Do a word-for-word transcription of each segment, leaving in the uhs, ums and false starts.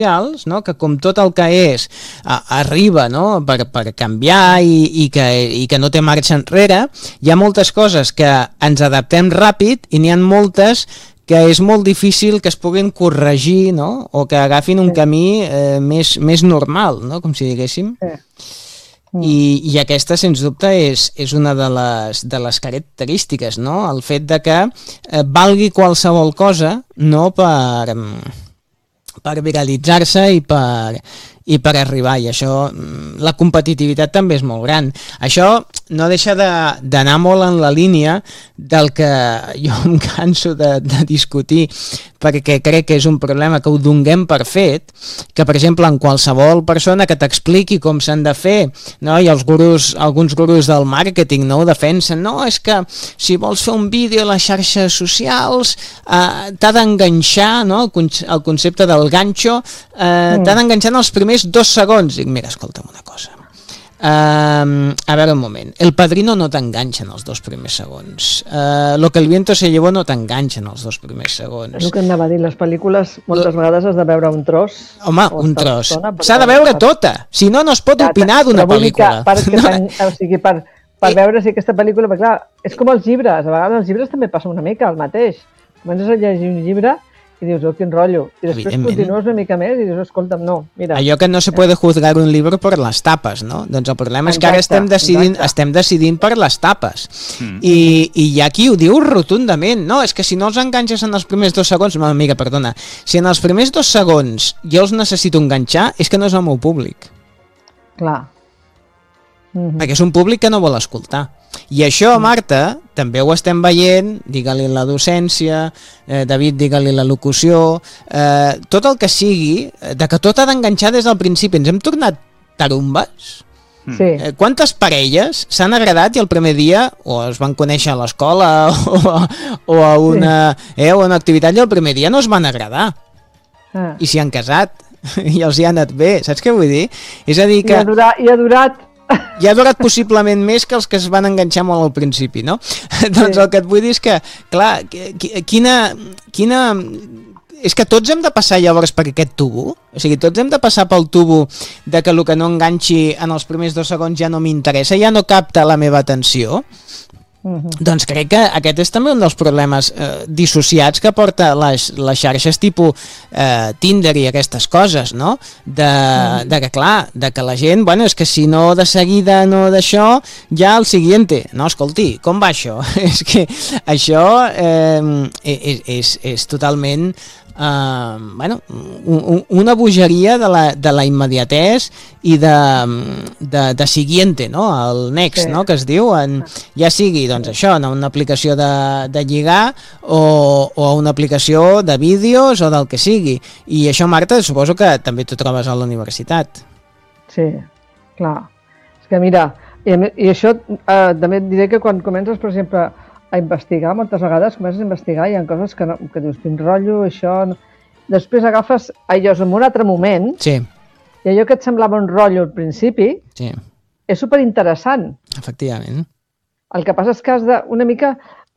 no? Que com tot el que és a, arriba, no? per, per canviar i, i, que, i que no té marxa enrere, hi ha moltes coses que ens adaptem ràpid i n'hi ha moltes que és molt difícil que es puguin corregir, no? O que agafin un sí. camí eh, més, més normal, no? Com si diguéssim. Sí. Mm. I, i aquesta, sens dubte, és, és una de les, de les característiques, no? El fet de que eh, valgui qualsevol cosa, no per... per viralitzar-se i per, i per arribar, i això, la competitivitat també és molt gran. Això no deixa d'anar molt en la línia del que jo em canso de, de discutir, perquè crec que és un problema que ho donem per fet, que per exemple en qualsevol persona que t'expliqui com s'han de fer, no? I els gurus, alguns gurus del màrqueting, no, ho defensen, no, és que si vols fer un vídeo a les xarxes socials eh, t'ha d'enganxar, no? el, el concepte del ganxo, eh, mm. t'ha d'enganxar en els primers dos segons. Dic, mira, escolta'm una cosa. Uh, a veure un moment, El Padrino no t'enganxa en els dos primers segons, uh, Lo que el viento se llevó no t'enganxa en els dos primers segons. És el que anava a dir, les pel·lícules moltes vegades has de veure un tros. Home, un tros, s'ha de veure tota, si no no es pot opinar d'una pel·lícula. Per, no. O sigui, per, per veure si aquesta pel·lícula, perquè clar, és com els llibres, a vegades els llibres també passa una mica el mateix, comences a llegir un llibre i dius, oh, quin rotllo, i després continues una mica més i dius, escolta'm, no, mira. Allò que no se puede juzgar un libro per les tapes, no? Doncs el problema és exacte, que ara estem decidint, estem decidint per les tapes. Mm. I, I hi ha qui ho diu rotundament, no, és que si no els enganxes en els primers dos segons, no, amiga, perdona, si en els primers dos segons jo els necessito enganxar, és que no és el meu públic. Clar. Mm-hmm. Perquè és un públic que no vol escoltar. I això, Marta, també ho estem veient, digue-li la docència, eh, David, digue-li la locució, eh, tot el que sigui, de que tot ha d'enganxar des del principi. Ens hem tornat tarumbes? Sí. Eh, quantes parelles s'han agradat i el primer dia o es van conèixer a l'escola o, o a una, sí. eh, o a una activitat i el primer dia no es van agradar? Ah. I s'hi han casat i els hi ha anat bé, saps què vull dir? És a dir que... I ha durat... I ha durat... I ha durat possiblement més que els que es van enganxar molt al principi, no? Sí. Doncs el que et vull dir és que, clar, quina, quina... És que tots hem de passar llavors per aquest tubo? O sigui, tots hem de passar pel tubo de que el que no enganxi en els primers dos segons ja no m'interessa, ja no capta la meva atenció? Uh-huh. Doncs crec que aquest és també un dels problemes eh, dissociats que porta les, les xarxes tipus eh, Tinder i aquestes coses, no? De, uh-huh. de que clar, de que la gent, bueno, és que si no de seguida no d'això, ja el siguiente, no, escolti, com va això? És que això eh, és, és, és totalment Uh, bueno, un, una bogeria de la, de la immediatez i de, de, de siguiente, no? El next, sí. No? Que es diu, en, ja sigui doncs això, en una aplicació de, de lligar o, o una aplicació de vídeos o del que sigui. I això, Marta, suposo que també t'ho trobes a la universitat. Sí, clar. És que mira, i, i això eh, també et diré que quan comences, per exemple, a investigar, moltes vegades comences a investigar i hi ha coses que, no, que dius, quin rotllo, això... No. Després agafes allò en un altre moment sí. I allò que et semblava un rotllo al principi sí. És superinteressant. Efectivament. El que passa és que has de, una mica,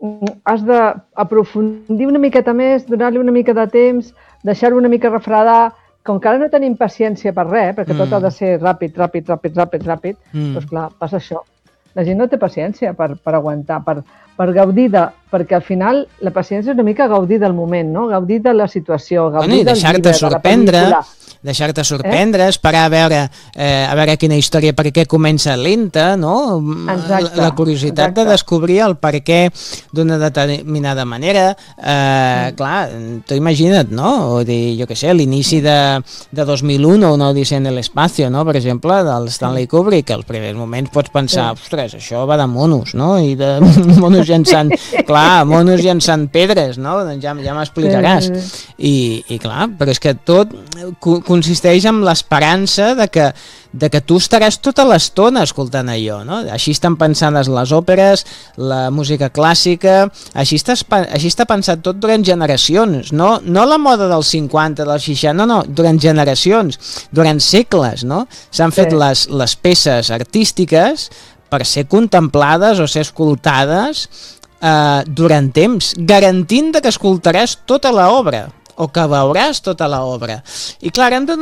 has d'aprofundir una miqueta més, donar-li una mica de temps, deixar-ho una mica refredar, com que ara no tenim paciència per res, perquè mm. tot ha de ser ràpid, ràpid, ràpid, ràpid, ràpid, mm. doncs clar, passa això. La gent no té paciència per, per aguantar, per, per gaudir de... Perquè al final la paciència és una mica gaudir del moment, no? Gaudir de la situació, gaudir bueno, del llibre, de la pel·lícula. Deixar-te sorprendre, eh? Esperar a veure, eh, a veure quina història, per què comença lenta, no? Exacte, la curiositat exacte. De descobrir el per què d'una determinada manera. Eh, mm. Clar, tu imagina't, no? O dir, jo què sé, l'inici de, de dos mil u, una odissea en l'espacio, no? Per exemple, del Stanley Kubrick, als primers moments pots pensar, sí. Ostres, això va de monos, no? I de monos llançant, clar, monos llançant pedres, no? Doncs ja, ja m'explicaràs. Sí. I, I clar, però és que tot consisteix en l'esperança de que, de que tu estaràs tota l'estona escoltant allò, no? Així estan pensades les òperes, la música clàssica, així, estàs, així està pensat tot durant generacions, no, no la moda dels cinquanta, dels seixanta, no, no, durant generacions, durant segles, no? S'han fet sí. les, les peces artístiques per ser contemplades o ser escoltades eh, durant temps, garantint que escoltaràs tota l'obra o que veuràs tota l'obra. I clar, hem de